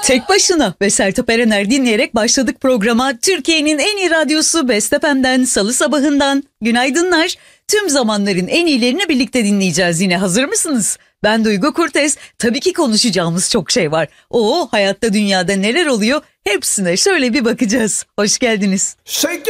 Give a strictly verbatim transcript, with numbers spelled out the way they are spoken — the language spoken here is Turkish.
Tek başına ve Sertab Erener dinleyerek başladık programa. Türkiye'nin en iyi radyosu Best F M'den salı sabahından günaydınlar. Tüm zamanların en iyilerini birlikte dinleyeceğiz yine. Hazır mısınız? Ben Duygu Kurtez. Tabii ki konuşacağımız çok şey var. Oo, hayatta dünyada neler oluyor? Hepsine şöyle bir bakacağız. Hoş geldiniz. Shake